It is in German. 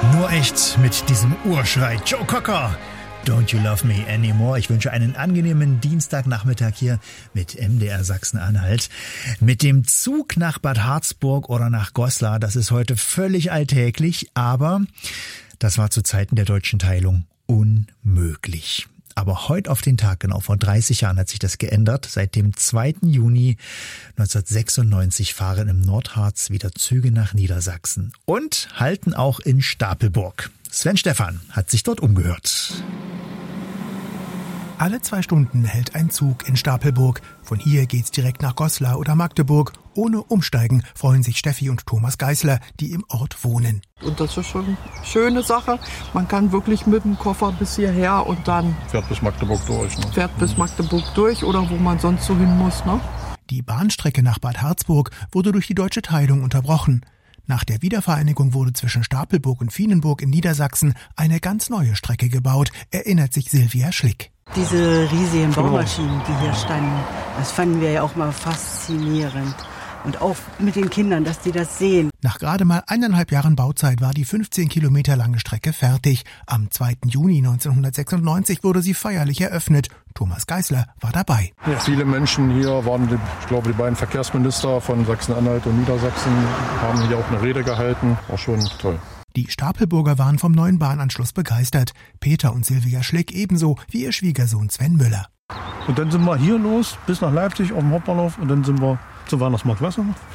Nur echt mit diesem Urschrei. Joe Cocker, Don't You Love Me Anymore. Ich wünsche einen angenehmen Dienstagnachmittag hier mit MDR Sachsen-Anhalt. Mit dem Zug nach Bad Harzburg oder nach Goslar, das ist heute völlig alltäglich, aber das war zu Zeiten der deutschen Teilung unmöglich. Aber heute auf den Tag, genau vor 30 Jahren, hat sich das geändert. Seit dem 2. Juni 1996 fahren im Nordharz wieder Züge nach Niedersachsen und halten auch in Stapelburg. Sven Stephan hat sich dort umgehört. Alle 2 Stunden hält ein Zug in Stapelburg. Von hier geht's direkt nach Goslar oder Magdeburg. Ohne Umsteigen freuen sich Steffi und Thomas Geisler, die im Ort wohnen. Und das ist schon eine schöne Sache. Man kann wirklich mit dem Koffer bis hierher und dann fährt bis Magdeburg durch. Ne? Fährt bis Magdeburg durch oder wo man sonst so hin muss. Ne? Die Bahnstrecke nach Bad Harzburg wurde durch die deutsche Teilung unterbrochen. Nach der Wiedervereinigung wurde zwischen Stapelburg und Vienenburg in Niedersachsen eine ganz neue Strecke gebaut, erinnert sich Silvia Schlick. Diese riesigen Baumaschinen, die hier standen, das fanden wir ja auch mal faszinierend. Und auch mit den Kindern, dass die das sehen. Nach gerade mal 1,5 Jahren Bauzeit war die 15 Kilometer lange Strecke fertig. Am 2. Juni 1996 wurde sie feierlich eröffnet. Thomas Geisler war dabei. Ja, viele Menschen hier waren, ich glaube, die beiden Verkehrsminister von Sachsen-Anhalt und Niedersachsen haben hier auch eine Rede gehalten. War schon toll. Die Stapelburger waren vom neuen Bahnanschluss begeistert. Peter und Silvia Schlick ebenso wie ihr Schwiegersohn Sven Müller. Und dann sind wir hier los bis nach Leipzig auf dem Hauptbahnhof und dann sind wir zum Weihnachtsmarkt. Weißt du noch?